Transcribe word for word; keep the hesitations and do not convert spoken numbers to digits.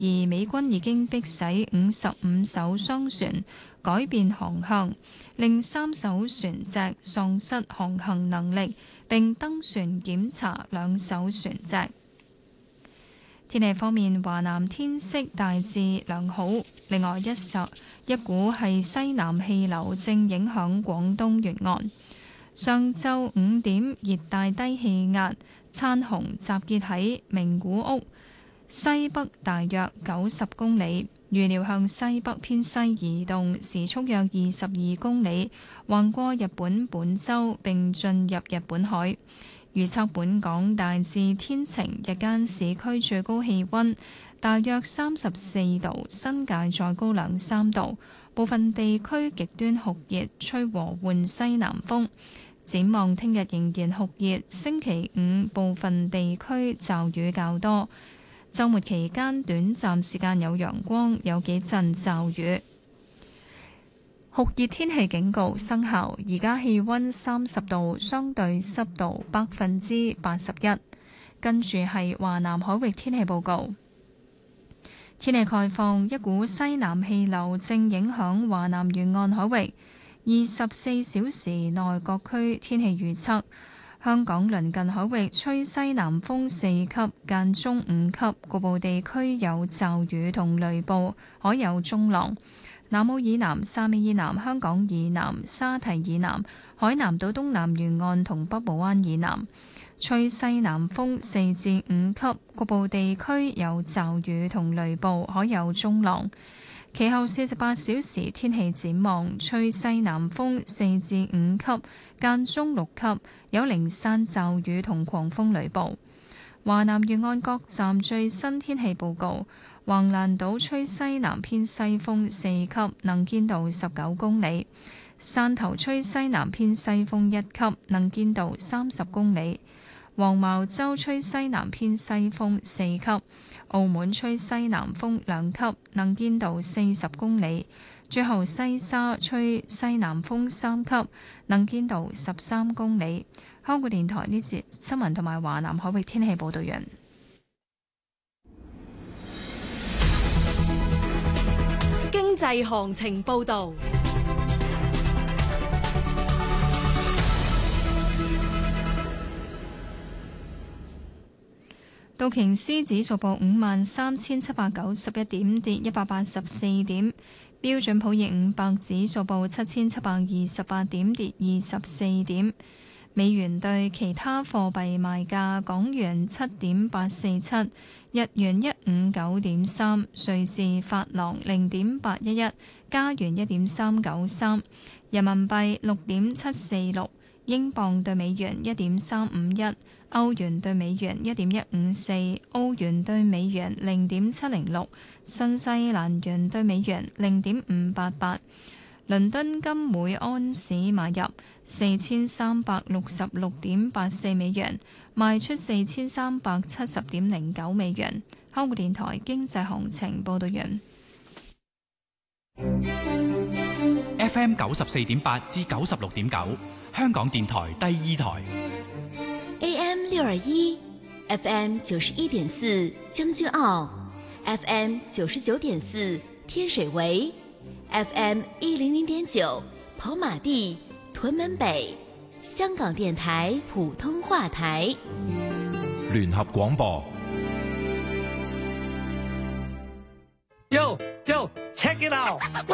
而美軍已經迫使五十五艘商船改變航向，令三艘船隻喪失航行能力，並登船檢查兩艘船隻。天氣方面，華南天色大致良好。另外一首一股係西南氣流正影響廣東沿岸。上晝五點，熱帶低氣壓燦紅集結喺名古屋西北大約九十公里，預料向西北偏西移動，時速約二十二公里，橫過日本本州並進入日本海。預測本港大致天晴，日間市區最高氣溫大約三十四度，新界再高兩三度。部分地區極端酷熱，吹和緩西南風。展望聽日仍然酷熱，星期五部分地區驟雨較多。週末期間短暫時間有陽光，有幾陣驟雨。酷熱天氣警告生效，而家氣溫三十度，相對濕度百分之八十一。跟住係華南海域天氣報告。天氣概況，一股西南氣流正影響華南沿岸海域。二十四小時內各區天氣預測：香港鄰近海域吹西南風四級，間中五級，局部地區有驟雨同雷暴，海有中浪。南澳以南、汕尾以南、香港以南、沙堤以南、海南島東南沿岸同北部灣以南，吹西南風四至五級，局部地區有驟雨同雷暴，海有中浪。其後四十八小時天氣展望，吹西南風四至五級，間中六級，有零散驟雨同狂風雷暴。華南沿岸各站最新天氣報告：橫瀾島吹西南偏西風四級，能見度十九公里；汕頭吹西南偏西風一級，能見度三十公里；黃茅洲吹西南偏西風四級；澳門吹西南風兩級，能見度四十公里；最後西沙吹西南風三級，能見度十三公里。香港電台呢節新聞同埋華南海域天氣報道員。 經濟行情報道。 道瓊斯指數報五萬三千七百九十一點，跌一百八十四點。標準普爾五百指數報七千七百二十八點，跌二十四點。美元對其他貨幣賣價：港元七點八四七，日元一五九點三，瑞士法郎零點八一一，加元一點三九三，人民幣六點七四六，英鎊對美元一點三五一，歐元對美元一點一五四，澳元對美元零點七零六，新西蘭元對美元零點五八八。倫敦金每安士買入四千三百六十六點八四美元，賣出四千三百七十點零九美元。香港電台經濟行情報道完。 F M 九十四點八至九十六點九，香港電台第二台。 A M 六二一 ，F M 九十一點四將軍澳 ，F M 九十九點四天水圍。F M 一零零點九跑馬地屯門北，香港電台普通話台， 聯合廣播。 Yo yo check it out。